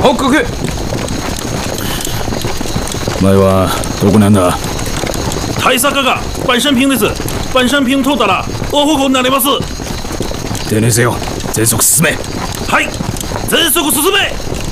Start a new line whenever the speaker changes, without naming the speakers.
報告。前はどこなんだ？
大阪が万山坪です。万山坪通ったら大方向になります。
手にせよ、全速進め。
はい、全速進め。